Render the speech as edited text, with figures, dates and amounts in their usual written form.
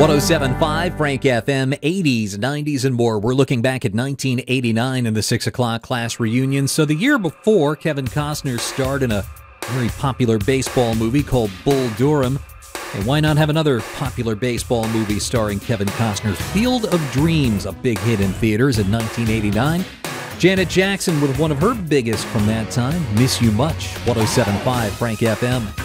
107.5 Frank FM, 80s, 90s, and more. We're looking back at 1989 in the 6 o'clock class reunion. So the year before, Kevin Costner starred in a very popular baseball movie called Bull Durham. And why not have another popular baseball movie starring Kevin Costner? Field of Dreams, a big hit in theaters in 1989. Janet Jackson with one of her biggest from that time, Miss You Much. 107.5 Frank FM.